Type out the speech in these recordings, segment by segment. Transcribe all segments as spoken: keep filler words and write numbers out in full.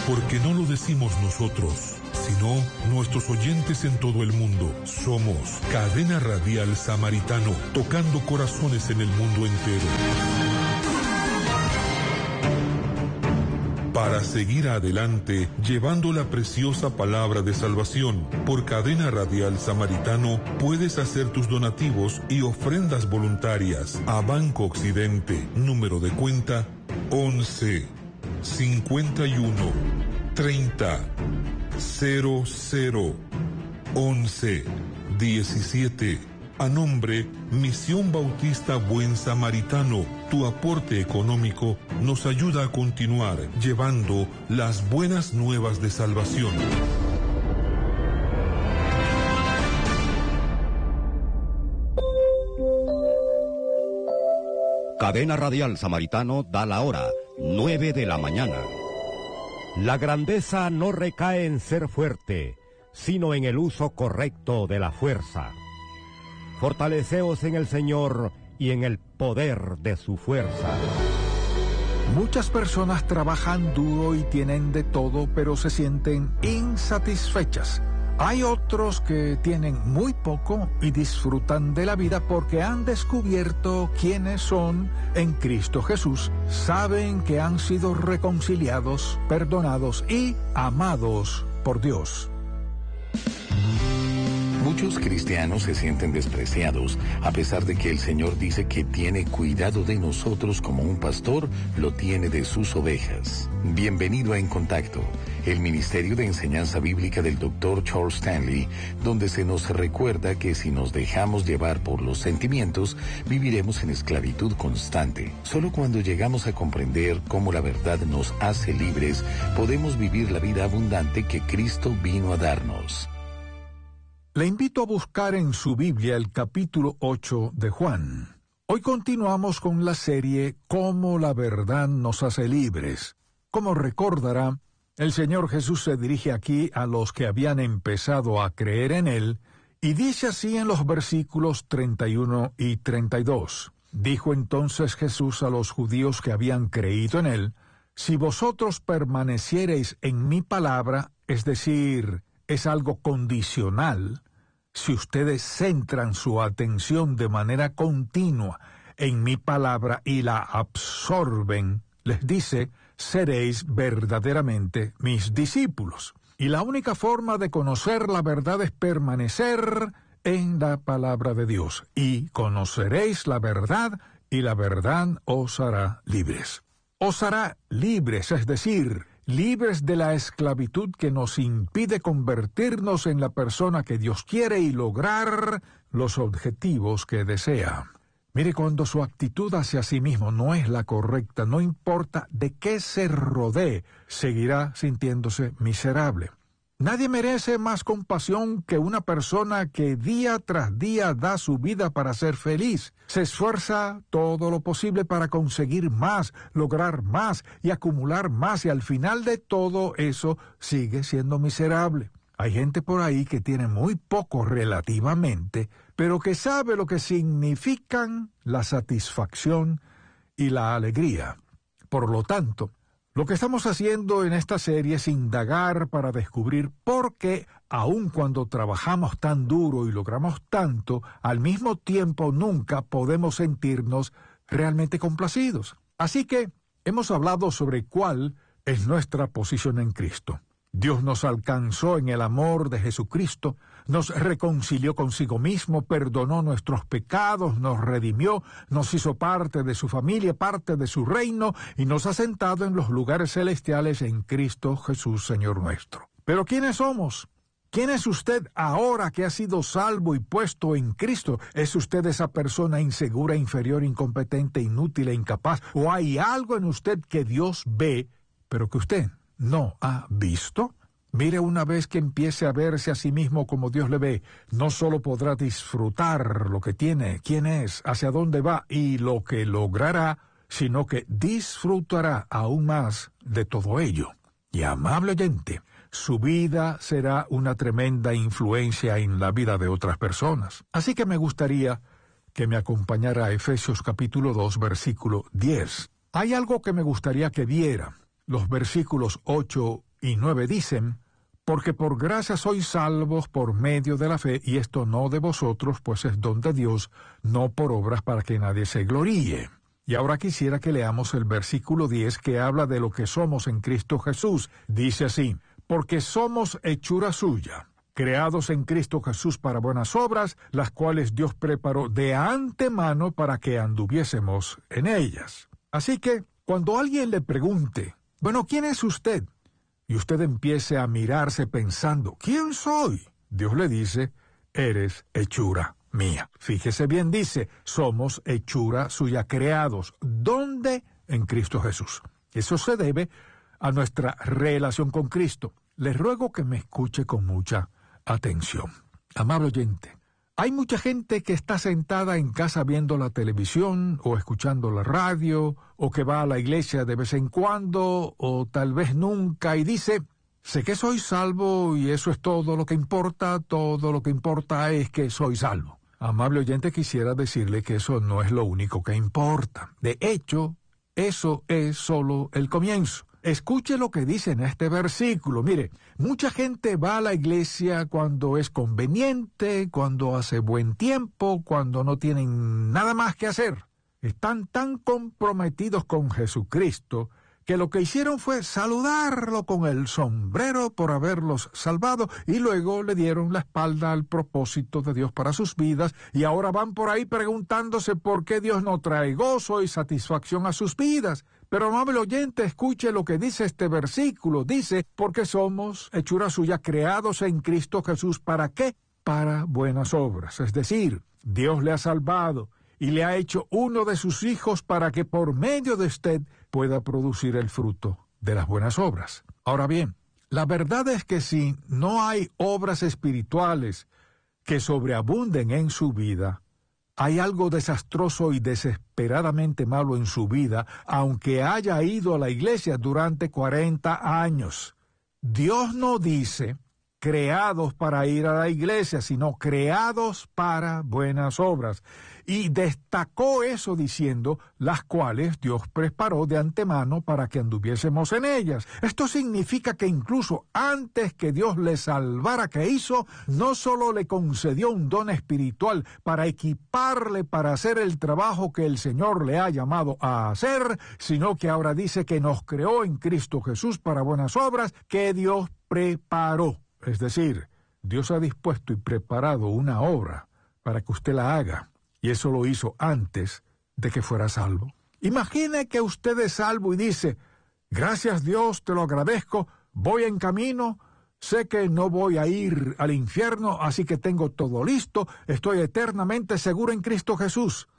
Porque no lo decimos nosotros, sino nuestros oyentes en todo el mundo. Somos Cadena Radial Samaritano, tocando corazones en el mundo entero. Para seguir adelante, llevando la preciosa palabra de salvación, por Cadena Radial Samaritano, puedes hacer tus donativos y ofrendas voluntarias a Banco Occidente, número de cuenta once, cincuenta y uno, treinta, cero cero, once, diecisiete. A nombre Misión Bautista Buen Samaritano, tu aporte económico nos ayuda a continuar llevando las buenas nuevas de salvación. Cadena Radial Samaritano da la hora, nueve de la mañana. La grandeza no recae en ser fuerte, sino en el uso correcto de la fuerza. Fortaleceos en el Señor y en el poder de su fuerza. Muchas personas trabajan duro y tienen de todo, pero se sienten insatisfechas. Hay otros que tienen muy poco y disfrutan de la vida porque han descubierto quiénes son en Cristo Jesús. Saben que han sido reconciliados, perdonados y amados por Dios. Muchos cristianos se sienten despreciados, a pesar de que el Señor dice que tiene cuidado de nosotros como un pastor lo tiene de sus ovejas. Bienvenido a En Contacto, el Ministerio de Enseñanza Bíblica del doctor Charles Stanley, donde se nos recuerda que si nos dejamos llevar por los sentimientos, viviremos en esclavitud constante. Solo cuando llegamos a comprender cómo la verdad nos hace libres, podemos vivir la vida abundante que Cristo vino a darnos. Le invito a buscar en su Biblia el capítulo ocho de Juan. Hoy continuamos con la serie Cómo la verdad nos hace libres. Como recordará, el Señor Jesús se dirige aquí a los que habían empezado a creer en Él, y dice así en los versículos treinta y uno y treinta y dos. Dijo entonces Jesús a los judíos que habían creído en Él: si vosotros permaneciereis en mi palabra, es decir, es algo condicional. Si ustedes centran su atención de manera continua en mi palabra y la absorben, les dice, seréis verdaderamente mis discípulos. Y la única forma de conocer la verdad es permanecer en la palabra de Dios. Y conoceréis la verdad, y la verdad os hará libres. Os hará libres, es decir, libres de la esclavitud que nos impide convertirnos en la persona que Dios quiere y lograr los objetivos que desea. Mire, cuando su actitud hacia sí mismo no es la correcta, no importa de qué se rodee, seguirá sintiéndose miserable. Nadie merece más compasión que una persona que día tras día da su vida para ser feliz. Se esfuerza todo lo posible para conseguir más, lograr más y acumular más, y al final de todo eso sigue siendo miserable. Hay gente por ahí que tiene muy poco relativamente, pero que sabe lo que significan la satisfacción y la alegría. Por lo tanto, lo que estamos haciendo en esta serie es indagar para descubrir por qué, aun cuando trabajamos tan duro y logramos tanto, al mismo tiempo nunca podemos sentirnos realmente complacidos. Así que hemos hablado sobre cuál es nuestra posición en Cristo. Dios nos alcanzó en el amor de Jesucristo, nos reconcilió consigo mismo, perdonó nuestros pecados, nos redimió, nos hizo parte de su familia, parte de su reino, y nos ha sentado en los lugares celestiales en Cristo Jesús, Señor nuestro. ¿Pero quiénes somos? ¿Quién es usted ahora que ha sido salvo y puesto en Cristo? ¿Es usted esa persona insegura, inferior, incompetente, inútil e incapaz? ¿O hay algo en usted que Dios ve, pero que usted no ha visto? Mire, una vez que empiece a verse a sí mismo como Dios le ve, no solo podrá disfrutar lo que tiene, quién es, hacia dónde va y lo que logrará, sino que disfrutará aún más de todo ello. Y amable oyente, su vida será una tremenda influencia en la vida de otras personas. Así que me gustaría que me acompañara a Efesios capítulo dos, versículo diez. Hay algo que me gustaría que viera. Los versículos ocho y nueve dicen: porque por gracia sois salvos por medio de la fe, y esto no de vosotros, pues es don de Dios, no por obras para que nadie se gloríe. Y ahora quisiera que leamos el versículo diez, que habla de lo que somos en Cristo Jesús. Dice así: porque somos hechura suya, creados en Cristo Jesús para buenas obras, las cuales Dios preparó de antemano para que anduviésemos en ellas. Así que, cuando alguien le pregunte: bueno, ¿quién es usted?, y usted empiece a mirarse pensando: ¿quién soy?, Dios le dice: eres hechura mía. Fíjese bien, dice: somos hechura suya, creados. ¿Dónde? En Cristo Jesús. Eso se debe a nuestra relación con Cristo. Les ruego que me escuche con mucha atención. Amable oyente, hay mucha gente que está sentada en casa viendo la televisión o escuchando la radio, o que va a la iglesia de vez en cuando o tal vez nunca, y dice: sé que soy salvo y eso es todo lo que importa, todo lo que importa es que soy salvo. Amable oyente, quisiera decirle que eso no es lo único que importa. De hecho, eso es solo el comienzo. Escuche lo que dice en este versículo. Mire, mucha gente va a la iglesia cuando es conveniente, cuando hace buen tiempo, cuando no tienen nada más que hacer. Están tan comprometidos con Jesucristo que lo que hicieron fue saludarlo con el sombrero por haberlos salvado, y luego le dieron la espalda al propósito de Dios para sus vidas, y ahora van por ahí preguntándose por qué Dios no trae gozo y satisfacción a sus vidas. Pero, amable oyente, escuche lo que dice este versículo. Dice: porque somos hechura suya, creados en Cristo Jesús. ¿Para qué? Para buenas obras. Es decir, Dios le ha salvado y le ha hecho uno de sus hijos para que por medio de usted pueda producir el fruto de las buenas obras. Ahora bien, la verdad es que si no hay obras espirituales que sobreabunden en su vida, hay algo desastroso y desesperadamente malo en su vida, aunque haya ido a la iglesia durante cuarenta años. Dios no dice creados para ir a la iglesia, sino creados para buenas obras. Y destacó eso diciendo: las cuales Dios preparó de antemano para que anduviésemos en ellas. Esto significa que incluso antes que Dios le salvara, ¿qué hizo? No solo le concedió un don espiritual para equiparle para hacer el trabajo que el Señor le ha llamado a hacer, sino que ahora dice que nos creó en Cristo Jesús para buenas obras que Dios preparó. Es decir, Dios ha dispuesto y preparado una obra para que usted la haga, y eso lo hizo antes de que fuera salvo. Imagine que usted es salvo y dice: gracias Dios, te lo agradezco, voy en camino, sé que no voy a ir al infierno, así que tengo todo listo, estoy eternamente seguro en Cristo Jesús.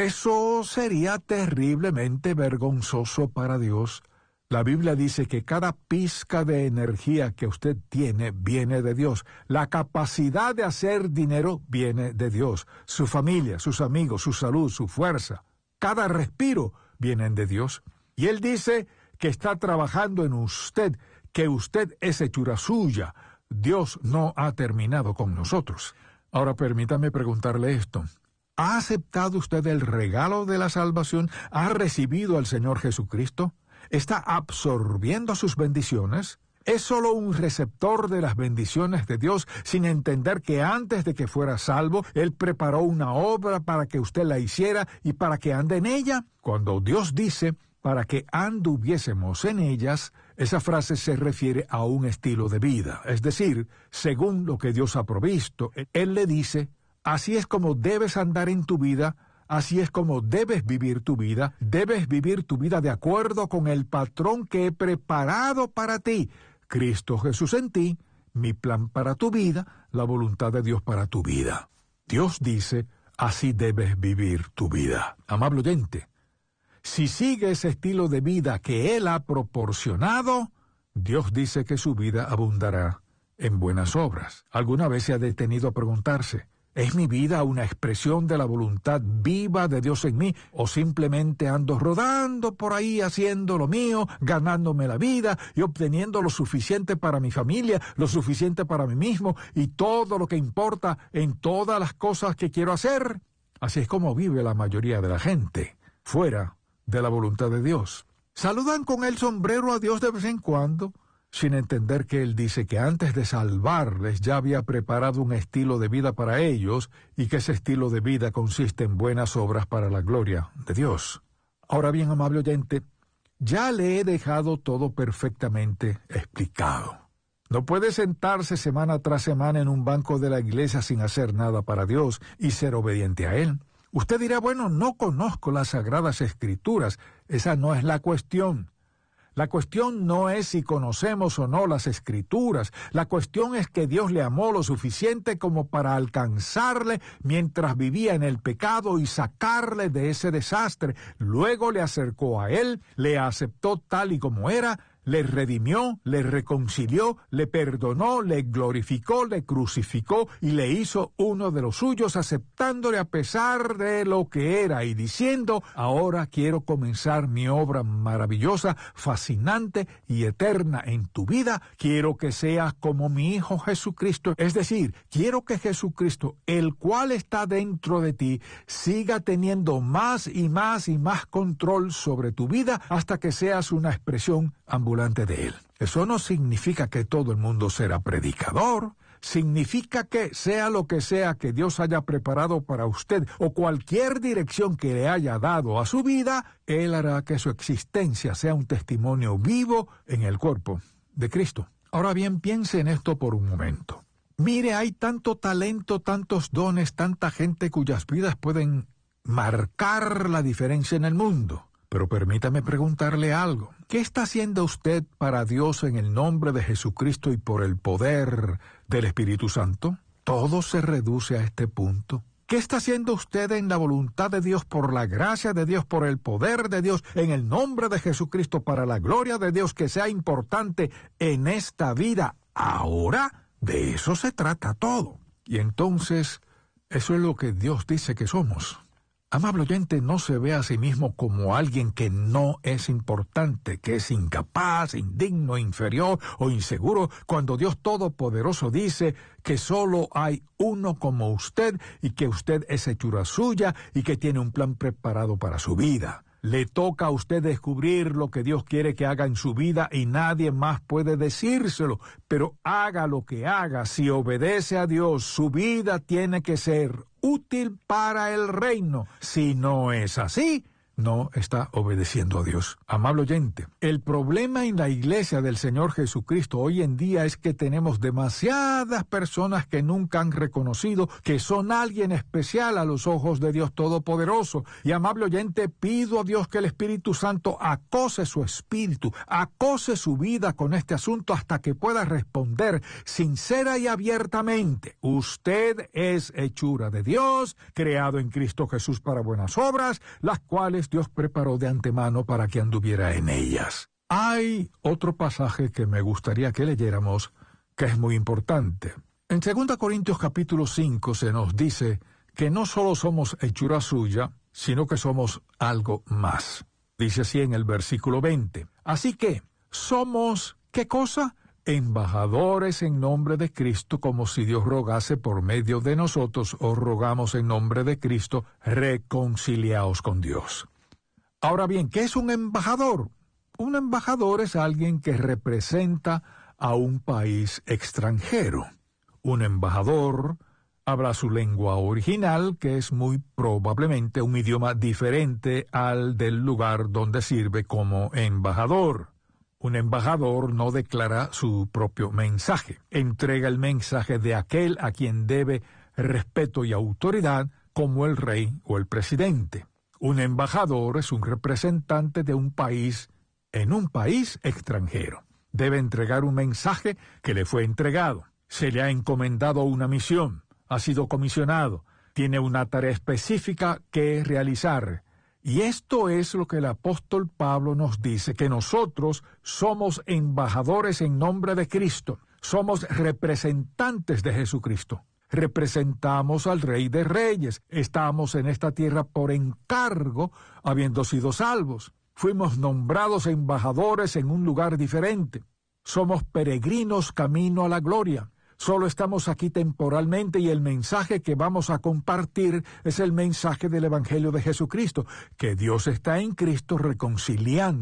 Eso sería terriblemente vergonzoso para Dios. La Biblia dice que cada pizca de energía que usted tiene viene de Dios. La capacidad de hacer dinero viene de Dios. Su familia, sus amigos, su salud, su fuerza, cada respiro vienen de Dios. Y Él dice que está trabajando en usted, que usted es hechura suya. Dios no ha terminado con nosotros. Ahora permítame preguntarle esto. ¿Ha aceptado usted el regalo de la salvación? ¿Ha recibido al Señor Jesucristo? ¿Está absorbiendo sus bendiciones? ¿Es solo un receptor de las bendiciones de Dios sin entender que antes de que fuera salvo, Él preparó una obra para que usted la hiciera y para que ande en ella? Cuando Dios dice para que anduviésemos en ellas, esa frase se refiere a un estilo de vida. Es decir, según lo que Dios ha provisto, Él le dice: así es como debes andar en tu vida. Así es como debes vivir tu vida. Debes vivir tu vida de acuerdo con el patrón que he preparado para ti. Cristo Jesús en ti, mi plan para tu vida, la voluntad de Dios para tu vida. Dios dice: así debes vivir tu vida. Amable oyente, si sigue ese estilo de vida que Él ha proporcionado, Dios dice que su vida abundará en buenas obras. ¿Alguna vez se ha detenido a preguntarse: ¿es mi vida una expresión de la voluntad viva de Dios en mí? ¿O simplemente ando rodando por ahí haciendo lo mío, ganándome la vida y obteniendo lo suficiente para mi familia, lo suficiente para mí mismo y todo lo que importa en todas las cosas que quiero hacer? Así es como vive la mayoría de la gente, fuera de la voluntad de Dios. Saludan con el sombrero a Dios de vez en cuando, sin entender que Él dice que antes de salvarles ya había preparado un estilo de vida para ellos y que ese estilo de vida consiste en buenas obras para la gloria de Dios. Ahora bien, amable oyente, ya le he dejado todo perfectamente explicado. No puede sentarse semana tras semana en un banco de la iglesia sin hacer nada para Dios y ser obediente a Él. Usted dirá, bueno, no conozco las Sagradas Escrituras. Esa no es la cuestión. La cuestión no es si conocemos o no las Escrituras. La cuestión es que Dios le amó lo suficiente como para alcanzarle mientras vivía en el pecado y sacarle de ese desastre. Luego le acercó a Él, le aceptó tal y como era, le redimió, le reconcilió, le perdonó, le glorificó, le crucificó y le hizo uno de los suyos, aceptándole a pesar de lo que era y diciendo, ahora quiero comenzar mi obra maravillosa, fascinante y eterna en tu vida. Quiero que seas como mi Hijo Jesucristo. Es decir, quiero que Jesucristo, el cual está dentro de ti, siga teniendo más y más y más control sobre tu vida hasta que seas una expresión ambulante de Él. Eso no significa que todo el mundo será predicador. Significa que sea lo que sea que Dios haya preparado para usted o cualquier dirección que le haya dado a su vida, Él hará que su existencia sea un testimonio vivo en el cuerpo de Cristo. Ahora bien, piense en esto por un momento. Mire, hay tanto talento, tantos dones, tanta gente cuyas vidas pueden marcar la diferencia en el mundo. Pero permítame preguntarle algo. ¿Qué está haciendo usted para Dios en el nombre de Jesucristo y por el poder del Espíritu Santo? Todo se reduce a este punto. ¿Qué está haciendo usted en la voluntad de Dios, por la gracia de Dios, por el poder de Dios, en el nombre de Jesucristo, para la gloria de Dios, que sea importante en esta vida ahora? De eso se trata todo. Y entonces, eso es lo que Dios dice que somos. Amable oyente, no se ve a sí mismo como alguien que no es importante, que es incapaz, indigno, inferior o inseguro, cuando Dios Todopoderoso dice que solo hay uno como usted y que usted es hechura suya y que tiene un plan preparado para su vida. Le toca a usted descubrir lo que Dios quiere que haga en su vida y nadie más puede decírselo. Pero haga lo que haga, si obedece a Dios, su vida tiene que ser útil para el reino. Si no es así, no está obedeciendo a Dios. Amable oyente, el problema en la iglesia del Señor Jesucristo hoy en día es que tenemos demasiadas personas que nunca han reconocido que son alguien especial a los ojos de Dios Todopoderoso. Y amable oyente, pido a Dios que el Espíritu Santo acose su espíritu, acose su vida con este asunto hasta que pueda responder sincera y abiertamente. Usted es hechura de Dios, creado en Cristo Jesús para buenas obras, las cuales Dios preparó de antemano para que anduviera en ellas. Hay otro pasaje que me gustaría que leyéramos, que es muy importante. En segunda Corintios capítulo cinco se nos dice que no solo somos hechura suya, sino que somos algo más. Dice así en el versículo veinte. Así que, somos, ¿qué cosa? Embajadores en nombre de Cristo, como si Dios rogase por medio de nosotros, os rogamos en nombre de Cristo, reconciliaos con Dios. Ahora bien, ¿qué es un embajador? Un embajador es alguien que representa a un país extranjero. Un embajador habla su lengua original, que es muy probablemente un idioma diferente al del lugar donde sirve como embajador. Un embajador no declara su propio mensaje. Entrega el mensaje de aquel a quien debe respeto y autoridad, como el rey o el presidente. Un embajador es un representante de un país en un país extranjero. Debe entregar un mensaje que le fue entregado. Se le ha encomendado una misión. Ha sido comisionado. Tiene una tarea específica que realizar. Y esto es lo que el apóstol Pablo nos dice, que nosotros somos embajadores en nombre de Cristo. Somos representantes de Jesucristo. Representamos al Rey de Reyes. Estamos en esta tierra por encargo, habiendo sido salvos. Fuimos nombrados embajadores en un lugar diferente. Somos peregrinos camino a la gloria. Solo estamos aquí temporalmente y el mensaje que vamos a compartir es el mensaje del Evangelio de Jesucristo, que Dios está en Cristo reconciliando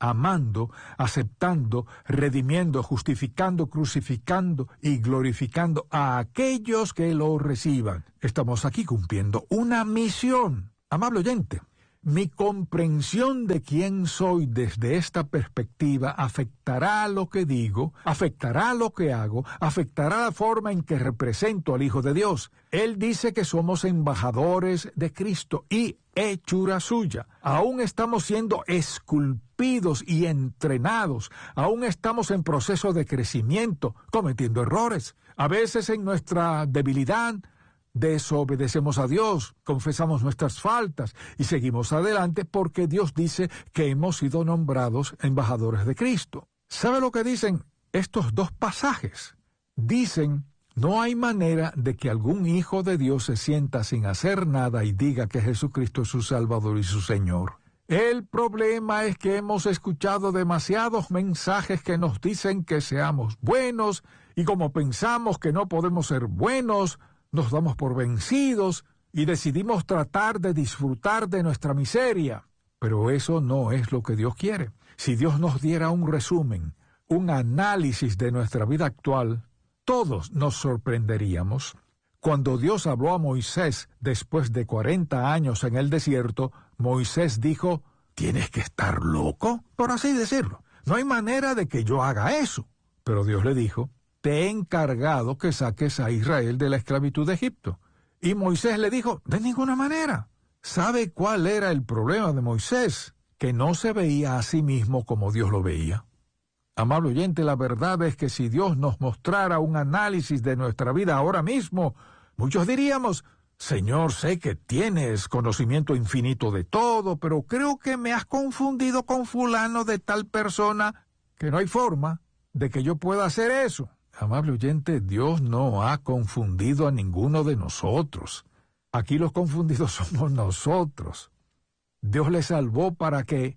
amando, aceptando, redimiendo, justificando, crucificando y glorificando a aquellos que lo reciban. Estamos aquí cumpliendo una misión. Amable oyente, mi comprensión de quién soy desde esta perspectiva afectará lo que digo, afectará lo que hago, afectará la forma en que represento al Hijo de Dios. Él dice que somos embajadores de Cristo y hechura suya. Aún estamos siendo esculpidos y entrenados. Aún estamos en proceso de crecimiento, cometiendo errores. A veces en nuestra debilidad desobedecemos a Dios, confesamos nuestras faltas y seguimos adelante porque Dios dice que hemos sido nombrados embajadores de Cristo. ¿Sabe lo que dicen estos dos pasajes? Dicen: no hay manera de que algún hijo de Dios se sienta sin hacer nada y diga que Jesucristo es su Salvador y su Señor. El problema es que hemos escuchado demasiados mensajes que nos dicen que seamos buenos, y como pensamos que no podemos ser buenos, nos damos por vencidos y decidimos tratar de disfrutar de nuestra miseria. Pero eso no es lo que Dios quiere. Si Dios nos diera un resumen, un análisis de nuestra vida actual, todos nos sorprenderíamos. Cuando Dios habló a Moisés después de cuarenta años en el desierto, Moisés dijo: «¿Tienes que estar loco?», por así decirlo. «No hay manera de que yo haga eso». Pero Dios le dijo: «Te he encargado que saques a Israel de la esclavitud de Egipto». Y Moisés le dijo: «De ninguna manera». ¿Sabe cuál era el problema de Moisés? Que no se veía a sí mismo como Dios lo veía. Amable oyente, la verdad es que si Dios nos mostrara un análisis de nuestra vida ahora mismo, muchos diríamos: «Señor, sé que tienes conocimiento infinito de todo, pero creo que me has confundido con fulano de tal persona, que no hay forma de que yo pueda hacer eso». Amable oyente, Dios no ha confundido a ninguno de nosotros. Aquí los confundidos somos nosotros. Dios le salvó para que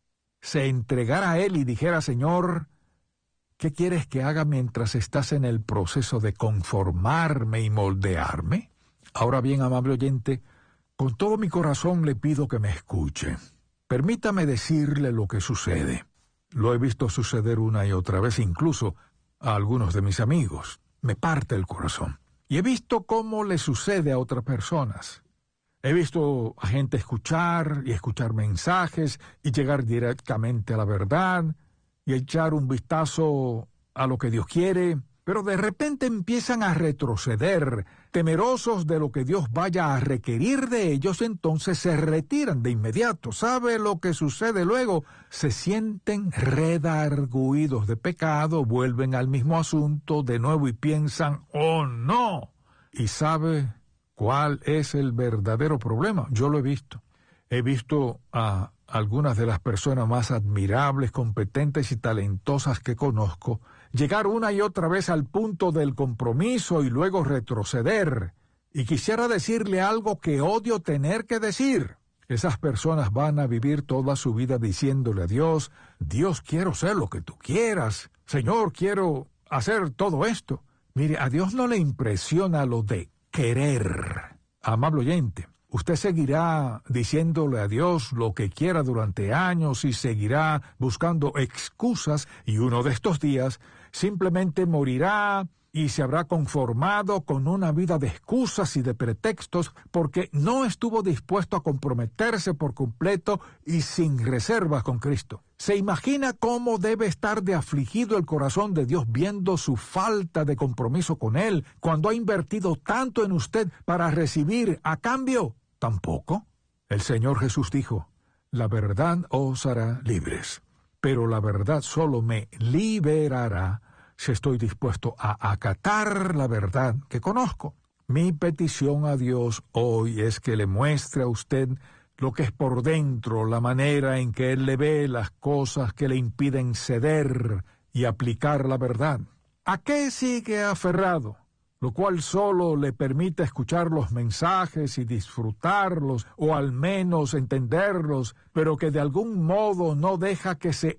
se entregara a Él y dijera: «Señor, ¿qué quieres que haga mientras estás en el proceso de conformarme y moldearme?». Ahora bien, amable oyente, con todo mi corazón le pido que me escuche. Permítame decirle lo que sucede. Lo he visto suceder una y otra vez, incluso a algunos de mis amigos. Me parte el corazón. Y he visto cómo le sucede a otras personas. He visto a gente escuchar y escuchar mensajes y llegar directamente a la verdad y echar un vistazo a lo que Dios quiere, pero de repente empiezan a retroceder, temerosos de lo que Dios vaya a requerir de ellos, entonces se retiran de inmediato. ¿Sabe lo que sucede luego? Se sienten redarguidos de pecado, vuelven al mismo asunto de nuevo y piensan: «¡Oh, no!». ¿Y sabe cuál es el verdadero problema? Yo lo he visto. He visto a algunas de las personas más admirables, competentes y talentosas que conozco llegar una y otra vez al punto del compromiso y luego retroceder. Y quisiera decirle algo que odio tener que decir. Esas personas van a vivir toda su vida diciéndole a Dios: «Dios, quiero ser lo que tú quieras. Señor, quiero hacer todo esto». Mire, a Dios no le impresiona lo de querer. Amable oyente, usted seguirá diciéndole a Dios lo que quiera durante años y seguirá buscando excusas, y uno de estos días simplemente morirá y se habrá conformado con una vida de excusas y de pretextos porque no estuvo dispuesto a comprometerse por completo y sin reservas con Cristo. ¿Se imagina cómo debe estar de afligido el corazón de Dios viendo su falta de compromiso con Él cuando ha invertido tanto en usted para recibir a cambio tan poco? El Señor Jesús dijo: «La verdad os hará libres, pero la verdad solo me liberará si estoy dispuesto a acatar la verdad que conozco». Mi petición a Dios hoy es que le muestre a usted lo que es por dentro, la manera en que Él le ve las cosas que le impiden ceder y aplicar la verdad. ¿A qué sigue aferrado? Lo cual solo le permite escuchar los mensajes y disfrutarlos, o al menos entenderlos, pero que de algún modo no deja que se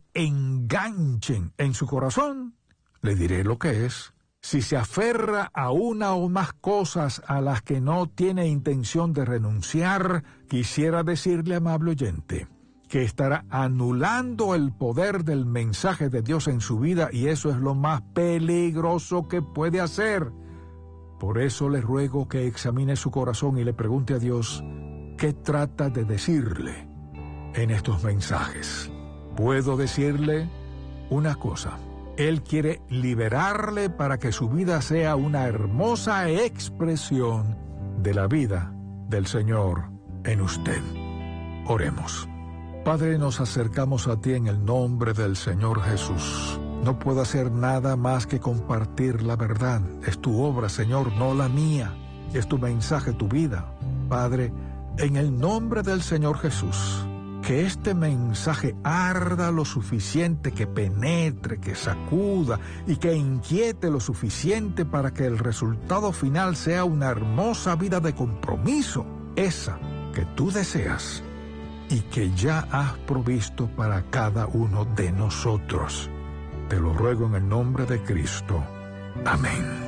enganchen en su corazón. Le diré lo que es. Si se aferra a una o más cosas a las que no tiene intención de renunciar, quisiera decirle, amable oyente, que estará anulando el poder del mensaje de Dios en su vida, y eso es lo más peligroso que puede hacer. Por eso le ruego que examine su corazón y le pregunte a Dios qué trata de decirle en estos mensajes. Puedo decirle una cosa: Él quiere liberarle para que su vida sea una hermosa expresión de la vida del Señor en usted. Oremos. Padre, nos acercamos a ti en el nombre del Señor Jesús. No puedo hacer nada más que compartir la verdad. Es tu obra, Señor, no la mía. Es tu mensaje, tu vida. Padre, en el nombre del Señor Jesús, que este mensaje arda lo suficiente, que penetre, que sacuda y que inquiete lo suficiente para que el resultado final sea una hermosa vida de compromiso, esa que tú deseas y que ya has provisto para cada uno de nosotros. Te lo ruego en el nombre de Cristo. Amén.